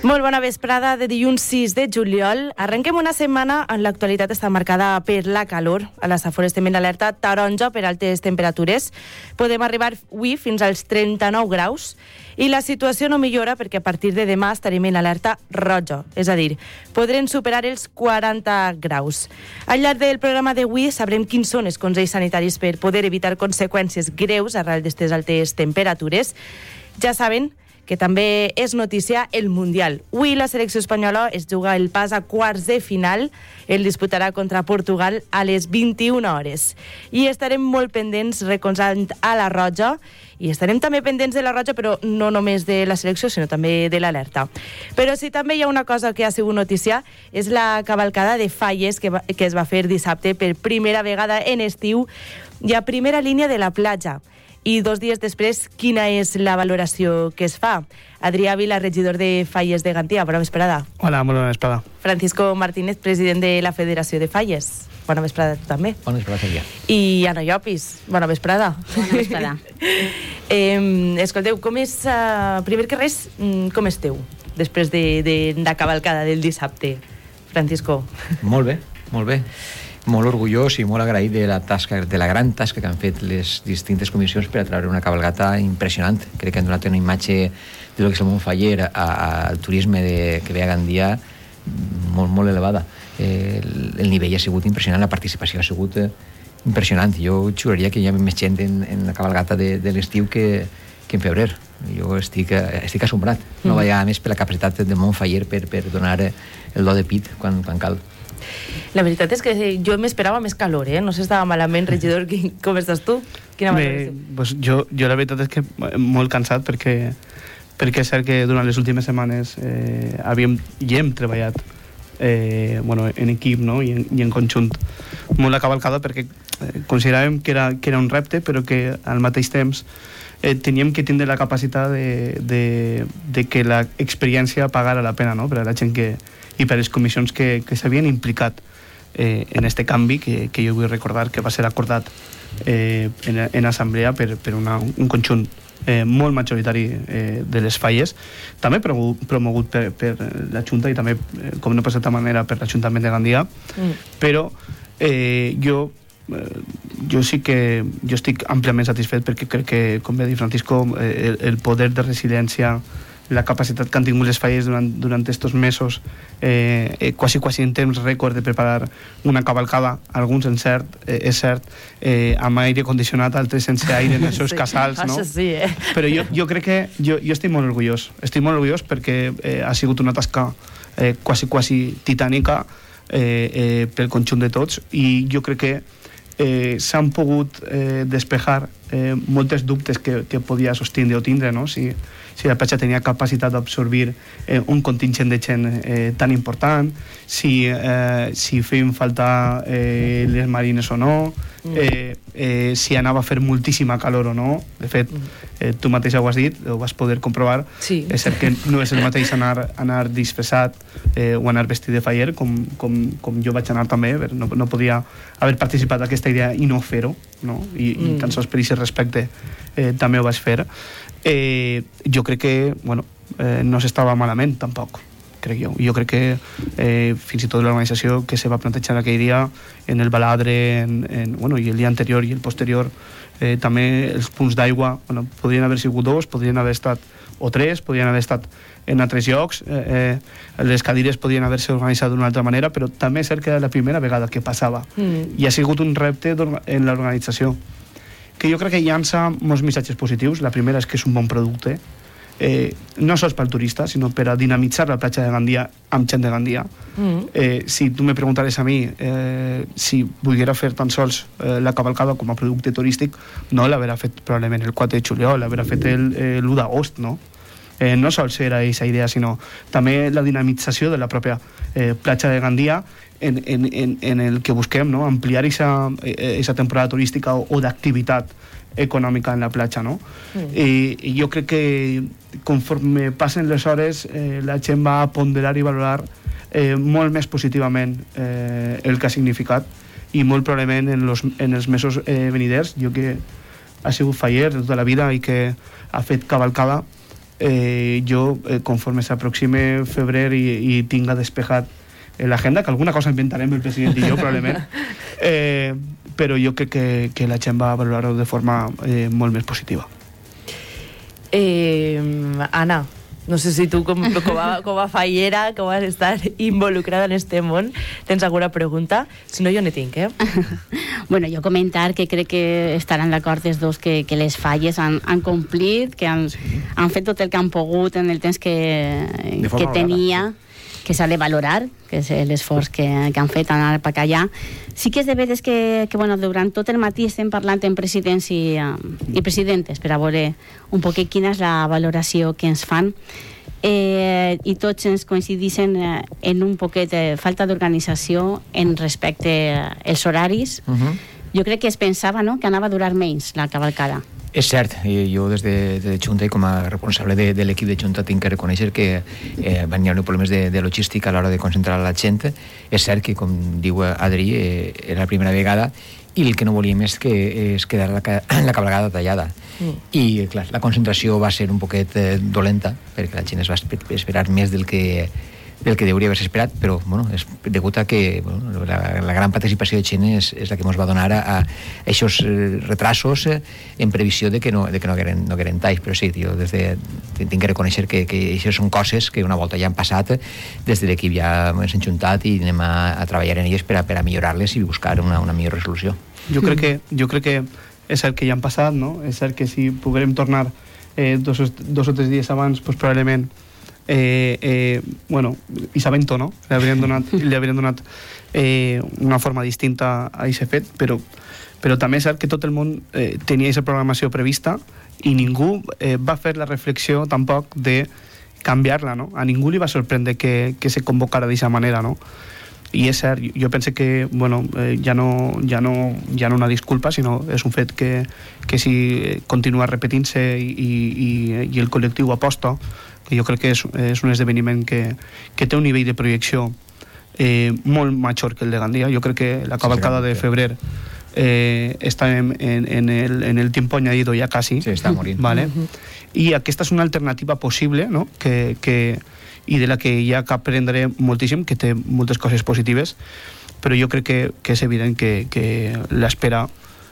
Molt bona vesprada de dilluns 6 de juliol. Arrenquem una setmana en l'actualitat està marcada per la calor. A les afores tenim alerta taronja per altes temperatures. Podem arribar avui fins als 39 graus i la situació no millora perquè a partir de demà estarem en alerta roja, és a dir, podrem superar els 40 graus. Al llarg del programa d'avui sabrem quins són els consells sanitaris per poder evitar conseqüències greus arrel d'aquestes altes temperatures. Ja saben que també és notícia el Mundial. Avui la selecció espanyola es juga el pas a quarts de final. El disputarà contra Portugal a les 21 hores. I estarem molt pendents recolzant a la Roja, i estarem també pendents de la Roja, però no només de la selecció, sinó també de l'alerta. Però si també hi ha una cosa que ha sigut notícia, és la cavalcada de falles que es va fer dissabte per primera vegada en estiu i a primera línia de la platja. I 2 dies després, quina és la valoració que es fa? Adrià Vila, regidor de Falles de Gandia, bona vesprada. Hola, molt bona vesprada. Francisco Martínez, president de la Federació de Falles. Bona vesprada tu també. Bona vesprada, Sèria. I Anna Llopis, bona vesprada. Bona vesprada. Escolteu, com és, primer que res, com esteu després de la cavalcada del dissabte? Francisco. Molt bé, molt bé. Molt orgullós i molt agraït de la gran tasca que han fet les distintes comissions per atraure una cabalgata impressionant. Crec que han donat una imatge de lo que és el Montfaller al turisme que ve a Gandia molt, molt elevada. El nivell ha sigut impressionant, la participació ha sigut impressionant. Jo juraria que hi ha més gent en la cabalgata de l'estiu que en febrer. Jo estic assombrat. No vaig a més per la capacitat de Montfaller per donar el do de pit quan cal. La veritat és que jo m'esperava més calor, no sé si estava malament, regidor. Com estàs tu? Quina Bé, pues jo la veritat és que molt cansat perquè és cert que durant les últimes setmanes hem treballat en equip, no? I en conjunt molt la cavalcada perquè consideràvem que era un repte, però que al mateix temps teníem que tindre la capacitat de que l'experiència pagara la pena, no? Per a la gent i per les comissions que s'havien implicat en este canvi, que jo vull recordar que va ser acordat en assemblea per un conjunt molt majoritari de les falles, també promogut per la Junta i també, com no pot ser d'altra manera, per l'Ajuntament de Gandia. Però jo sí que estic àmpliament satisfet perquè crec que, com bé ha dit Francisco, el poder de resiliència, la capacitat que han tingut les falles durant estos mesos, quasi en temps rècord de preparar una cavalcada, alguns és cert, amb aire condicionat, altres sense aire en els seus casals, no? Sí, Però jo crec que jo estic molt orgullós perquè ha sigut una tasca quasi titànica pel conjunt de tots, i jo crec que s'han pogut despejar moltes dubtes que podia sostindre o tindre, no? Si la platja tenia capacitat d'absorbir un contingent de gent tan important, si feien falta les marines o no, si anava a fer moltíssima calor o no. De fet, tu mateix ho has dit, ho vas poder comprovar. Sí. És cert que no és el mateix anar disfressat o anar vestit de faller, com jo vaig anar també. No podia haver participat d'aquesta idea i no fer-ho, no? I tan sols per aquest respecte també ho vaig fer. Jo crec que no s'estava malament tampoc, crec jo. Jo crec que fins i tot l'organització que se va plantejar aquell dia en el baladre i el dia anterior i el posterior, també els punts d'aigua podrien haver sigut 2, podrien haver estat o 3, podrien haver estat en altres llocs, les cadires podrien haver-se organitzat d'una altra manera, però també és cert que era la primera vegada que passava i ha sigut un repte en l'organització que jo crec que llança molts missatges positius. La primera és que és un bon producte, no sols pel turista, sinó per a dinamitzar la platja de Gandia amb gent de Gandia. Si tu me preguntares a mi si volguera fer tan sols la cavalcada com a producte turístic, no l'haurà fet probablement el 4 de juliol, l'haurà fet l'1 d'agost, no? No sols era aquesta idea, sinó també la dinamització de la pròpia platja de Gandia en el que busquem, no? Ampliar aquesta temporada turística o d'activitat econòmica en la platja, no? I jo crec que conforme passen les hores la gent va ponderar i valorar molt més positivament el que ha significat, i molt probablement en els mesos veniders. Jo que ha sigut faller de tota la vida i que ha fet cavalcada, jo, conforme s'aproxime febrer i tinga despejat l'agenda, que alguna cosa inventarem el president i jo, probablement, però jo crec que la gent va valorar-ho de forma molt més positiva. Anna, no sé si tu com a fallera, com vas estar involucrada en este món, tens alguna pregunta? Si no, jo ne tinc, Bueno, jo comentar que crec que estaran d'acord els dos que les falles han complit, que han fet tot el que han pogut en el temps que tenia, que s'ha de valorar, que és l'esforç que han fet anar per allà. Sí que és de veres que bueno, durant tot el matí estem parlant amb presidents i presidentes per a veure un poquet quina és la valoració que ens fan, i tots ens coincideixen en un poquet de falta d'organització en respecte als horaris. Jo crec que es pensava, no?, que anava a durar menys la cavalcada. És cert, jo des de Junta i com a responsable de l'equip de Junta tinc que reconèixer que van haver problemes de logística a l'hora de concentrar la gent. És cert que, com diu Adri, era la primera vegada i el que no volíem és quedar la cabalgada tallada. I, clar, la concentració va ser un poquet dolenta perquè la gent es va esperar més del que hauria d'haver-se esperat, però bueno, és degut a que la gran participació de gent és la que ens va donar a aquests retrasos en previsió de que no hagueren talls. Però sí, jo tinc que reconèixer que això són coses que una volta ja han passat, des de l'equip ja ens hem juntat i anem a treballar en elles per a millorar-les i buscar una millor resolució. Jo crec que és cert que ja han passat, no? És cert que si poguérem tornar 2 o 3 dies abans, doncs probablement bueno, i sabent-ho, no? Li haurien donat una forma distinta a aquest fet, però també és cert que tot el món tenia aquesta programació prevista i ningú va fer la reflexió tampoc de canviar-la, no? A ningú li va sorprendre que se convocara d'aquesta manera, no? I és cert, jo penso que bueno, ja no una disculpa, sinó és un fet que si continua repetint-se i el col·lectiu aposta, que jo crec que és un esdeveniment que té un nivell de projecció molt major que el de Gandia. Jo crec que la cavalcada de febrer està en el tiempo añadido ja quasi. Sí, està morint. Vale? I aquesta és una alternativa possible, no? I de la que hi ha que aprendre moltíssim, que té moltes coses positives, però jo crec que és evident que l'espera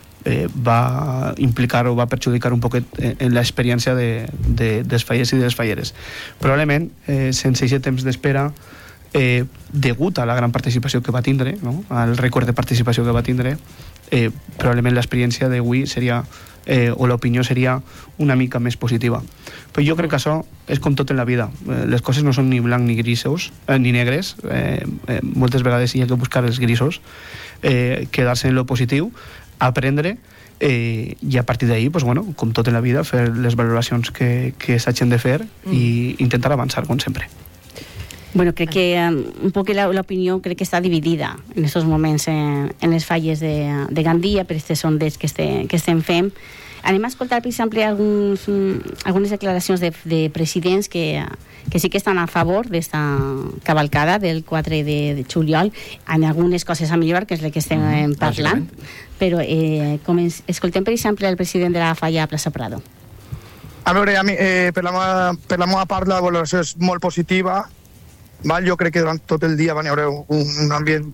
va implicar o va perjudicar un poquet en l'experiència dels fallers i de les falleres. Probablement, sense aquest temps d'espera, degut a la gran participació que va tindre, no? Al rècord de participació que va tindre, probablement l'experiència d'avui seria o l'opinió seria una mica més positiva. Però jo crec que això és com tot en la vida. Les coses no són ni blanc ni grisos, ni negres. Moltes vegades hi ha que buscar els grisos, quedar-se en lo positiu, aprendre, i a partir d'ahí, pues, bueno, com tot en la vida, fer les valoracions que s'hagin de fer i intentar avançar, com sempre. Bueno, crec que un poc l'opinió crec que està dividida en aquests moments en les falles de Gandia per aquests sondeigs que estem fent. Anem a escoltar, per exemple, algunes declaracions de presidents que sí que estan a favor d'esta cavalcada del 4 de juliol. En algunes coses a millorar, que és el que estem parlant, però escoltem, per exemple, el president de la falla a Plaça Prado. A veure, per la meva part la valoració és molt positiva. Jo crec que durant tot el dia va haver un ambient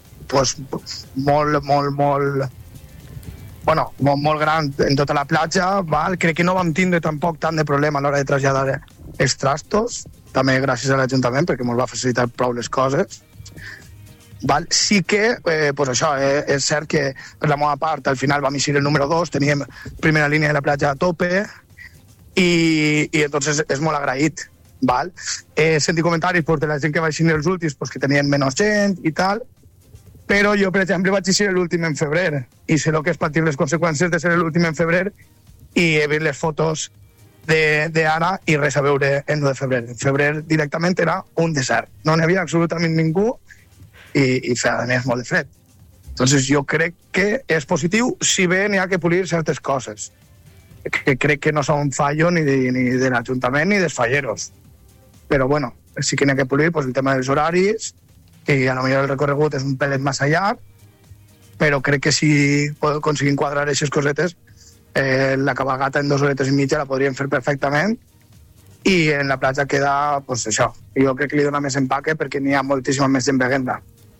molt gran en tota la platja. Crec que no vam tindre tampoc tant de problema a l'hora de traslladar els trastos, també gràcies a l'Ajuntament, perquè ens va facilitar prou les coses. Sí que, això, és cert que per la meva part al final vam eixir el número 2, teníem primera línia de la platja a tope i entonces és molt agraït. Sentir comentaris de la gent que va eixir els últims, que tenien menys gent i tal, però jo, per exemple, vaig eixir l'últim en febrer i sé el que és patir les conseqüències de ser l'últim en febrer i he vist les fotos d'ara i res a veure en el de febrer. En febrer directament era un desert, no n'hi havia absolutament ningú i feia, a més, molt de fred. Entonces jo crec que és positiu, si bé n'hi ha que polir certes coses, que crec que no són fallo ni de l'Ajuntament ni dels falleros. Però, bueno, sí que n'hi ha que polir el tema dels horaris, que a lo millor el recorregut és un pelet massa llarg, però crec que si aconseguim quadrar aquestes cosetes, la cabalgata en 2 horetes i mitja la podríem fer perfectament i en la platja queda, pues això, jo crec que li dona més empaque perquè n'hi ha moltíssima més gent veient-la.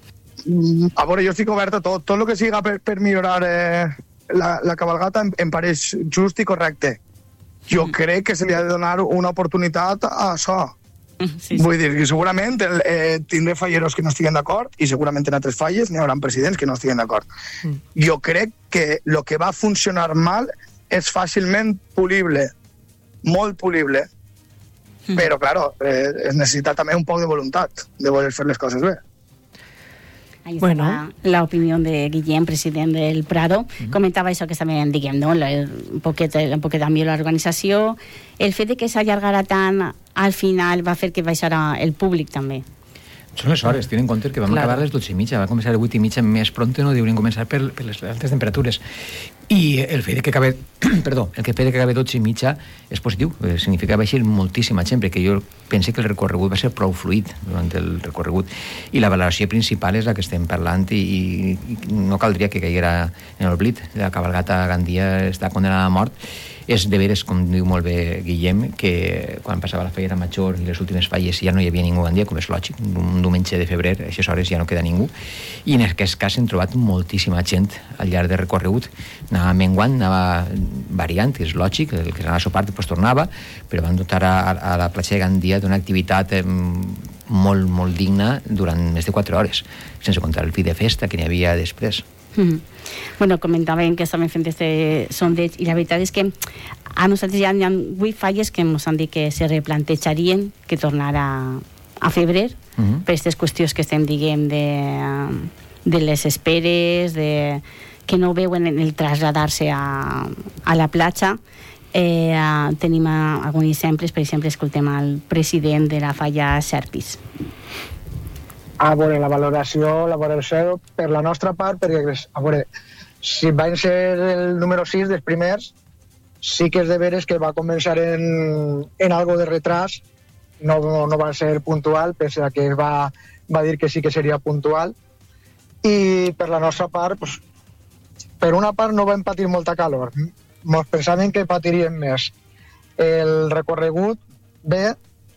A veure, jo estic obert a tot el que siga per millorar la cabalgata em pareix just i correcte. Jo crec que se li ha de donar una oportunitat a això. Sí. Vull dir que segurament tindré falleros que no estiguen d'acord i segurament en altres falles n'hi haurà presidents que no estiguen d'acord. Jo crec que el que va funcionar mal és fàcilment pulible, molt pulible, però, claro, es necessita també un poc de voluntat de voler fer les coses bé. Ahí está la opinión de Guillem, president del Prado. Comentava això que també diguem, no? un poquet també l'organització. El fet de que s'allargarà tant al final va fer que baixarà el públic també. Són les hores, tenen en compte que vam acabar a les 12:30, va començar a les 8:30 més pronto, no deurien començar per les altes temperatures. I el fet que acabe, el que acabe 12:30 és positiu, significa que va baixar moltíssima gent, perquè jo penso que el recorregut va ser prou fluid durant el recorregut, i la valoració principal és la que estem parlant, i no caldria que caiguera en l'oblit. La cabalgata Gandia està condenada a mort. És de veres, com diu molt bé Guillem, que quan passava la fallera major i les últimes falles ja no hi havia ningú a Gandia, com és lògic, un diumenge de febrer, a aquestes hores ja no queda ningú, i en aquest cas hem trobat moltíssima gent al llarg del recorregut. Anava menguant, anava variant, és lògic, el que anava a sopar després tornava, però van dotar a la platja de Gandia d'una activitat molt, molt digna durant més de 4 hores, sense comptar el fi de festa que n'hi havia després. Bueno, comentaven que estaven fent aquest sondeig i la veritat és que a nosaltres ja hi ha 8 falles que ens han dit que se replantejarien que tornar a febrer per aquestes qüestions que estem dient de les esperes, que no veuen el traslladar-se a la platja. Tenim alguns exemples, per exemple escoltem el president de la falla Serpis. A veure, la valoració per la nostra part, perquè, a veure, si van ser el número 6 dels primers, sí que és de veres que va començar en algo de retras, no va ser puntual, pese a que va dir que sí que seria puntual, i per la nostra part, pues, per una part no vam patir molta calor, ens pensàvem que patiríem més. El recorregut bé,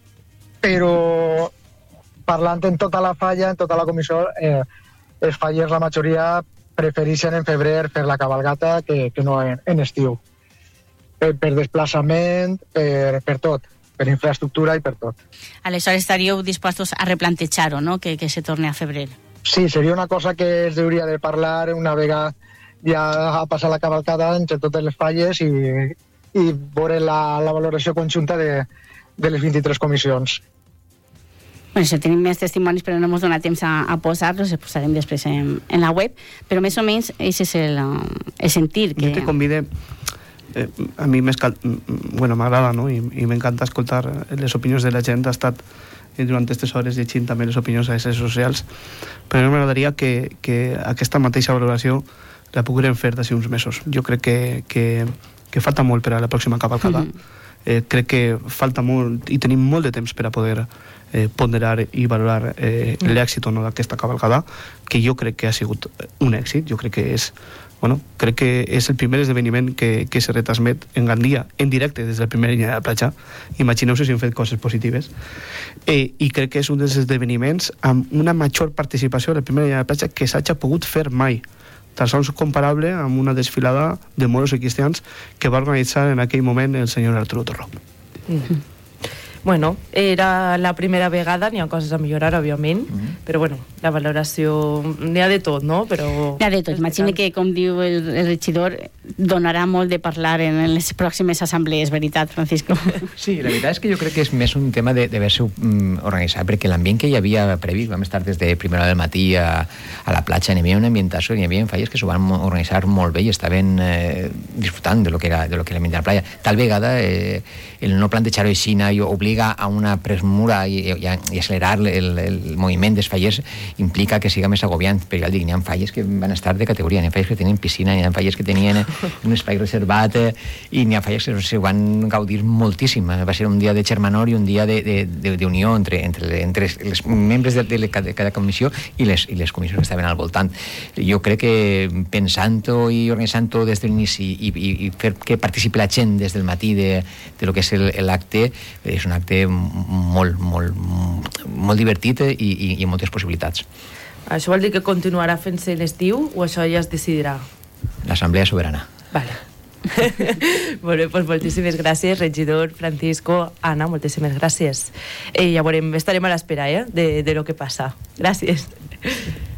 però parlant en tota la falla, en tota la comissió, els fallers, la majoria, prefereixen en febrer per la cabalgata que no en estiu. Per desplaçament, per tot, per infraestructura i per tot. Aleshores estaríeu dispostos a replantejar-ho, no?, que se torni a febrer. Sí, seria una cosa que es hauria de parlar una vegada ja a passar la cavalcada entre totes les falles i veure la valoració conjunta de les 23 comissions. Bueno, això tenim més testimonis, però no ens dona temps a posar-los, els posarem després en la web, però més o menys aquest és el sentir que... Jo te convide, a mi m'agrada, no? I m'encanta escoltar les opinions de la gent. Ha estat durant aquestes hores llegint també les opinions a les xarxes socials, però m'agradaria que aquesta mateixa valoració la poguérem fer d'ací uns mesos. Jo crec que falta molt per a la pròxima cavalcada. Crec que falta molt i tenim molt de temps per a poder ponderar i valorar l'èxit o no d'aquesta cavalcada, que jo crec que ha sigut un èxit. Jo crec que és el primer esdeveniment que se retransmet en Gandia, en directe, des de la primera línia de la platja. Imagineu-vos si hem fet coses positives. I crec que és un dels esdeveniments amb una major participació de la primera línia de la platja que s'hagi pogut fer mai. Tan sols comparable amb una desfilada de moros i cristians que va organitzar en aquell moment el senyor Arturo Torró. Bueno, era la primera vegada, n'hi ha coses a millorar, òbviament, però bueno, la valoració n'hi ha de tot, no? N'hi ha de tot. Imagina que, com diu el regidor, donarà molt de parlar en les pròximes assemblees, veritat, Francisco? Sí, la veritat és que jo crec que és més un tema d'haver-se organitzat, perquè l'ambient que hi havia previ, vam estar des de primera hora del matí a la platja, n'hi havia un ambientació, n'hi havia falles que s'ho van organitzar molt bé i estaven disfrutant de lo que era l'ambient de la platja. Tal vegada el no plantejar-ho així i obliga a una premura i accelerar el moviment dels fallers implica que siga més agobiant, però ja el dic, n'hi ha falles que van estar de categoria, n'hi ha falles que tenien piscina, n'hi ha falles que tenien un espai reservat, i n'hi ha falles que se van gaudir moltíssim. Va ser un dia de germanor i un dia d'unió entre els membres de cada comissió i les comissions que estaven al voltant. Jo crec que pensant-ho i organitzant-ho des de l'inici i fer que participi la gent des del matí de lo que és l'acte, és un acte molt divertit i amb moltes possibilitats. Això vol dir que continuarà fent-se l'estiu o això ja es decidirà? L'Assemblea Soberana. Vale. Molt bé, doncs moltíssimes gràcies, regidor Francisco. Anna, moltíssimes gràcies. Ja veurem, estarem a l'espera de lo que passa. Gràcies.